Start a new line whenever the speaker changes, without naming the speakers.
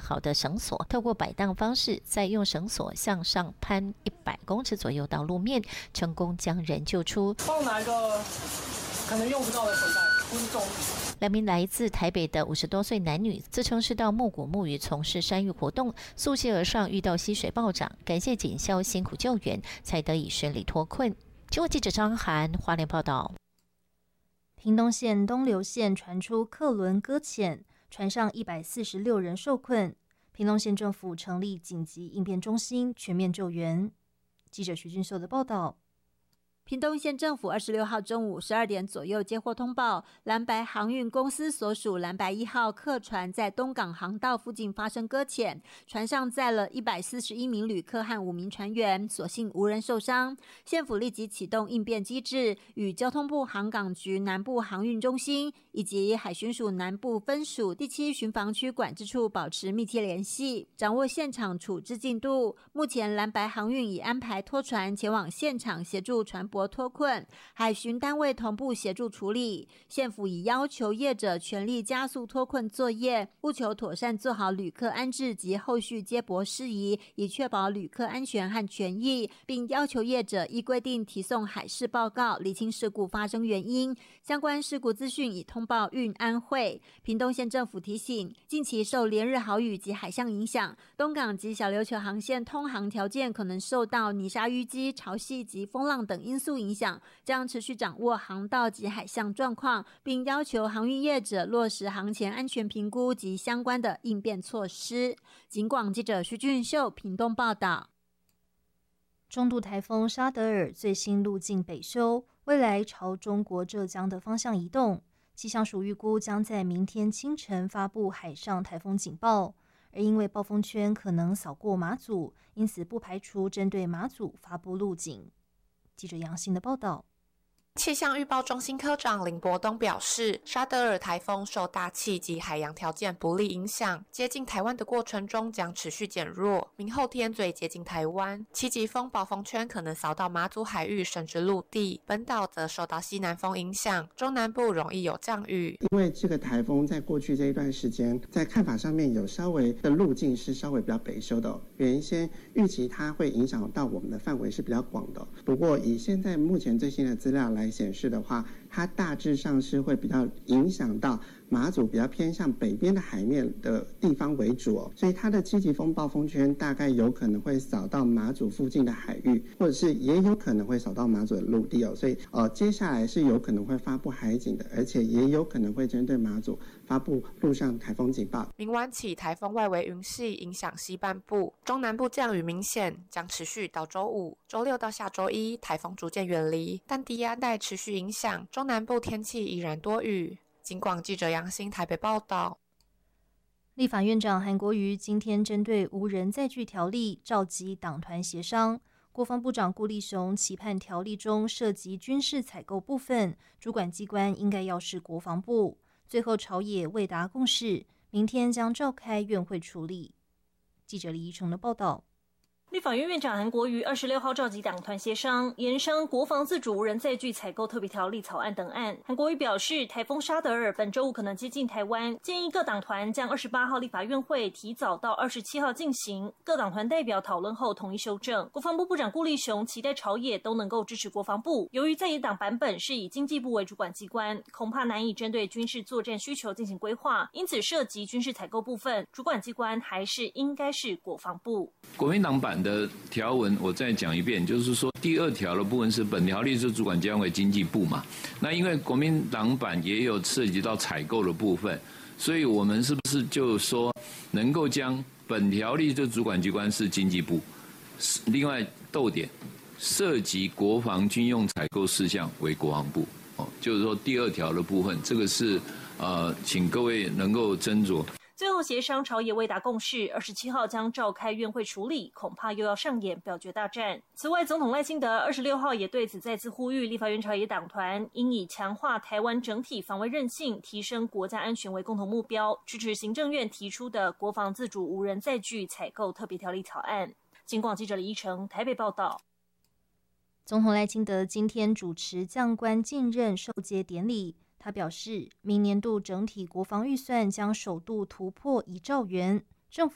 好的绳索，透过摆荡方式，再用绳索向上攀100公尺左右到路面，成功将人救出。
放哪一个可能用不到的口袋，不是重。
2名来自台北的50多岁男女，自称是到木谷木鱼从事山域活动，溯溪而上，遇到溪水暴涨，感谢警消辛苦救援，才得以顺利脱困。中国记者张涵花莲报道。
屏东县东流线传出客轮搁浅，船上146人受困，屏东县政府成立紧急应变中心，全面救援。记者徐俊秀的报道。
屏东县政府26号中午12点左右接获通报，蓝白航运公司所属蓝白1号客船在东港航道附近发生搁浅，船上载了141名旅客和5名船员，所幸无人受伤。县府立即启动应变机制，与交通部航港局南部航运中心以及海巡署南部分署第7巡防区管制处保持密切联系，掌握现场处置进度。目前蓝白航运已安排拖船前往现场协助船舶脱困，海巡单位同步协助处理。县府已要求业者全力加速脱困作业，务求妥善做好旅客安置及后续接驳事宜，以确保旅客安全和权益，并要求业者依规定提送海事报告，厘清事故发生原因。相关事故资讯已通报运安会。屏东县政府提醒，近期受连日豪雨及海象影响，东港及小琉球航线通航条件可能受到泥沙淤积、潮汐及风浪等因素影响，将持续掌握航道及海象状况，并要求航运业者落实航前安全评估及相关的应变措施。警广记者徐俊秀屏东报道。
中度台风沙德尔最新路径北修，未来朝中国浙江的方向移动。气象署预估将在明天清晨发布海上台风警报，而因为暴风圈可能扫过马祖，因此不排除针对马祖发布路警。记者杨欣的报道。
气象预报中心科长林伯东表示，沙德尔台风受大气及海洋条件不利影响，接近台湾的过程中将持续减弱，明后天最接近台湾，7级风暴风圈可能扫到马祖海域甚至陆地，本岛则受到西南风影响，中南部容易有降雨。
因为这个台风在过去这一段时间，在看法上面有稍微的路径是稍微比较北修的原先预期它会影响到我们的范围是比较广的，不过以现在目前最新的资料来显示的话，它大致上是会比较影响到马祖比较偏向北边的海面的地方为主所以它的7级风暴风圈大概有可能会扫到马祖附近的海域，或者是也有可能会扫到马祖的陆地所以接下来是有可能会发布海警的，而且也有可能会针对马祖发布陆上台风警报。
明晚起，台风外围云系影响西半部，中南部降雨明显，将持续到周5、周6到下周1，台风逐渐远离，但低压带持续影响，中南部天气依然多雨。警广记者杨欣台北报道。
立法院长韩国瑜今天针对无人载具条例召集党团协商，国防部长顾立雄期盼条例中涉及军事采购部分，主管机关应该要是国防部。最后朝野未达共识，明天将召开院会处理。记者李怡成的报道。
立法院院长韩国瑜26号召集党团协商，研商国防自主无人载具采购特别条例草案等案。韩国瑜表示，台风沙德尔本周五可能接近台湾，建议各党团将28号立法院会提早到27号进行，各党团代表讨论后统一修正。国防部部长顾立雄期待朝野都能够支持国防部，由于在野党版本是以经济部为主管机关，恐怕难以针对军事作战需求进行规划，因此涉及军事采购部分，主管机关还是应该是国防部。
国民党版的条文我再讲一遍，就是说第2条的部分是本条例是主管机关为经济部嘛，那因为国民党版也有涉及到采购的部分，所以我们是不是就说能够将本条例的主管机关是经济部，另外逗点涉及国防军用采购事项为国防部就是说第2条的部分，这个是请各位能够斟酌。
最后协商朝野未达共识，27号将召开院会处理，恐怕又要上演表决大战。此外，总统赖清德26号也对此再次呼吁立法院朝野党团应以强化台湾整体防卫韧性、提升国家安全为共同目标，支持行政院提出的国防自主无人载具采购特别条例草案。警广记者李依成台北报道。
总统赖清德今天主持将官进任授阶典礼，他表示，明年度整体国防预算将首度突破1兆元，